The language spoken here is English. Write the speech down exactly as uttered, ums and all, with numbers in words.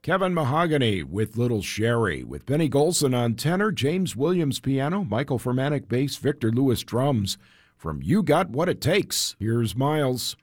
Kevin Mahogany with Little Sherry, with Benny Golson on tenor, James Williams piano, Michael Fermanic bass, Victor Lewis drums. From You Got What It Takes, here's Miles.